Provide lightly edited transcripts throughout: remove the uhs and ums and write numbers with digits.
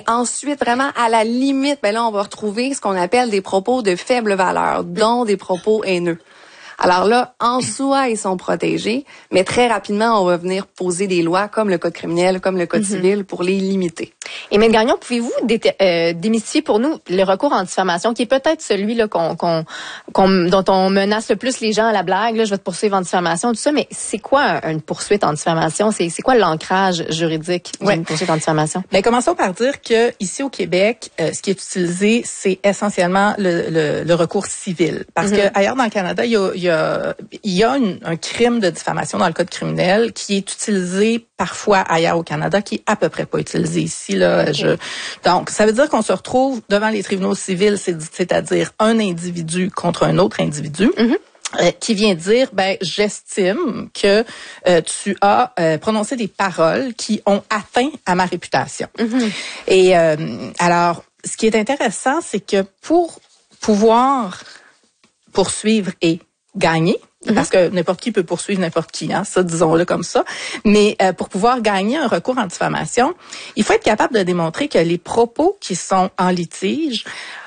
ensuite, vraiment, à la limite, ben là, on va retrouver ce qu'on appelle des propos de faible valeur, dont des propos haineux. Alors là, en soi, ils sont protégés, mais très rapidement, on va venir poser des lois comme le Code criminel, comme le Code civil pour les limiter. Et Maître Gagnon, pouvez-vous démystifier pour nous le recours en diffamation, qui est peut-être celui là dont on menace le plus les gens à la blague, là, je vais te poursuivre en diffamation, tout ça, mais c'est quoi une poursuite en diffamation? C'est quoi l'ancrage juridique d'une poursuite en diffamation? Ben, commençons par dire que ici au Québec, ce qui est utilisé, c'est essentiellement le recours civil. Parce que ailleurs dans le Canada, il y a un crime de diffamation dans le Code criminel qui est utilisé parfois ailleurs au Canada, qui est à peu près pas utilisé ici, là. Donc, ça veut dire qu'on se retrouve devant les tribunaux civils, c'est-à-dire un individu contre un autre individu. Qui vient dire, ben, j'estime que tu as prononcé des paroles qui ont atteint à ma réputation. Et alors, ce qui est intéressant, c'est que pour pouvoir poursuivre et gagner, parce que n'importe qui peut poursuivre n'importe qui, hein, ça, disons-le comme ça. Mais pour pouvoir gagner un recours en diffamation, il faut être capable de démontrer que les propos qui sont en litige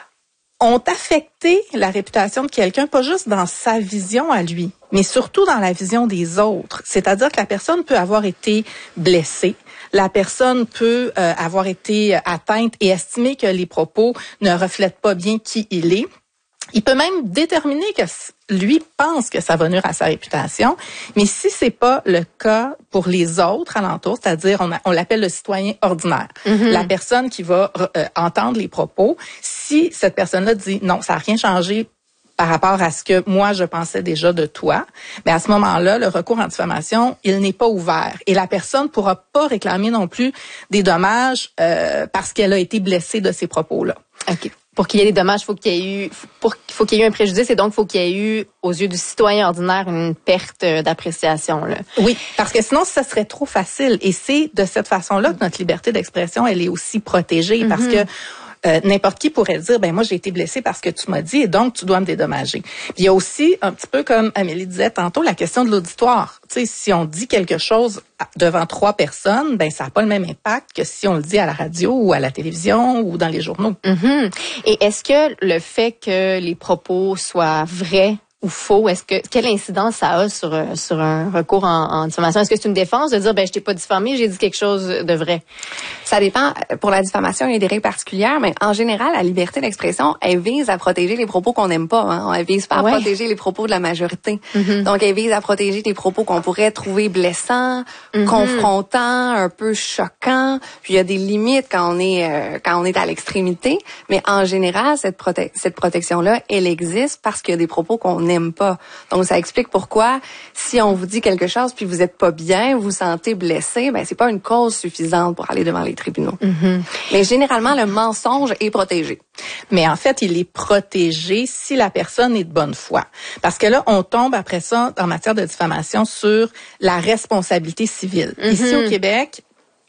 ont affecté la réputation de quelqu'un, pas juste dans sa vision à lui, mais surtout dans la vision des autres. C'est-à-dire que la personne peut avoir été blessée, la personne peut avoir été atteinte et estimer que les propos ne reflètent pas bien qui il est. Il peut même déterminer que lui pense que ça va nuire à sa réputation, mais si c'est pas le cas pour les autres alentours, c'est-à-dire on l'appelle le citoyen ordinaire, la personne qui va entendre les propos, si cette personne-là dit non, ça n'a rien changé par rapport à ce que moi je pensais déjà de toi, ben à ce moment-là, le recours en diffamation, il n'est pas ouvert et la personne pourra pas réclamer non plus des dommages parce qu'elle a été blessée de ces propos-là. OK. Pour qu'il y ait des dommages, faut qu'il y ait eu un préjudice et donc faut qu'il y ait eu, aux yeux du citoyen ordinaire, une perte d'appréciation, là. Oui, parce que sinon, ça serait trop facile. Et c'est de cette façon-là que notre liberté d'expression, elle est aussi protégée parce que n'importe qui pourrait dire, ben moi j'ai été blessé parce que tu m'as dit et donc tu dois me dédommager. Puis il y a aussi un petit peu comme Amélie disait tantôt la question de l'auditoire. Tu sais, si on dit quelque chose devant 3 personnes, ben ça n'a pas le même impact que si on le dit à la radio ou à la télévision ou dans les journaux. Et est-ce que le fait que les propos soient vrais ou faux, quelle incidence ça a sur un recours en diffamation? Est-ce que c'est une défense de dire, ben je t'ai pas diffamé, j'ai dit quelque chose de vrai? Ça dépend. Pour la diffamation, il y a des règles particulières, mais en général, la liberté d'expression, elle vise à protéger les propos qu'on n'aime pas. Hein. Elle vise pas à protéger les propos de la majorité. Donc, elle vise à protéger des propos qu'on pourrait trouver blessants, confrontants, un peu choquants. Puis, il y a des limites quand on est à l'extrémité. Mais en général, cette protection-là, elle existe parce qu'il y a des propos qu'on n'aime pas. Donc, ça explique pourquoi, si on vous dit quelque chose puis vous êtes pas bien, vous vous sentez blessé, ben c'est pas une cause suffisante pour aller devant les tribunaux. Mais généralement, le mensonge est protégé. Mais en fait, il est protégé si la personne est de bonne foi. Parce que là, on tombe après ça, en matière de diffamation, sur la responsabilité civile. Ici, au Québec,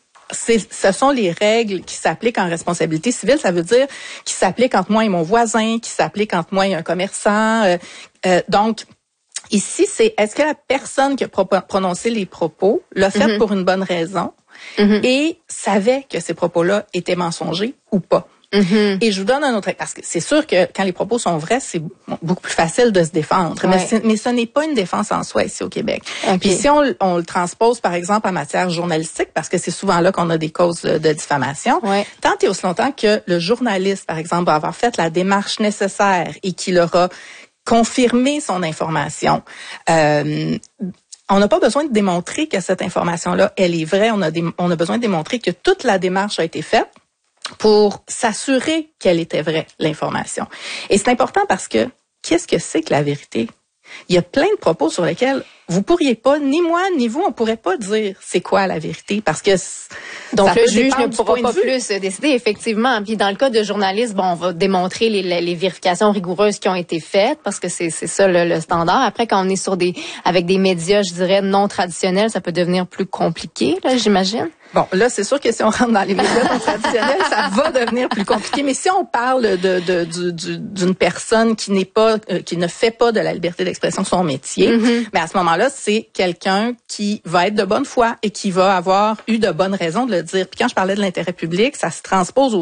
ce sont les règles qui s'appliquent en responsabilité civile. Ça veut dire qui s'appliquent entre moi et mon voisin, qui s'appliquent entre moi et un commerçant. Donc, ici, c'est est-ce que la personne qui a prononcé les propos l'a fait pour une bonne raison et savait que ces propos-là étaient mensongers ou pas? Et je vous donne un autre exemple, parce que c'est sûr que quand les propos sont vrais, c'est beaucoup plus facile de se défendre. Mais ce n'est pas une défense en soi ici au Québec. Puis si on le transpose, par exemple, en matière journalistique, parce que c'est souvent là qu'on a des causes de diffamation, tant et aussi longtemps que le journaliste, par exemple, va avoir fait la démarche nécessaire et qu'il aura confirmé son information, on n'a pas besoin de démontrer que cette information-là, elle est vraie. On a besoin de démontrer que toute la démarche a été faite pour s'assurer qu'elle était vraie, l'information. Et c'est important parce que qu'est-ce que c'est que la vérité? Il y a plein de propos sur lesquels vous pourriez pas, ni moi, ni vous, on pourrait pas dire c'est quoi la vérité parce que donc le juge ne pourra pas plus décider, effectivement. Puis dans le cas de journalistes, bon, on va démontrer les vérifications rigoureuses qui ont été faites parce que c'est ça le standard. Après, quand on est avec des médias, je dirais non traditionnels, ça peut devenir plus compliqué, là, j'imagine. Bon, là, c'est sûr que si on rentre dans les médias non traditionnels, ça va devenir plus compliqué. Mais si on parle d'une personne qui ne fait pas de la liberté d'expression son métier, mais à ce moment-là, c'est quelqu'un qui va être de bonne foi et qui va avoir eu de bonnes raisons de le dire. Puis quand je parlais de l'intérêt public, ça se transpose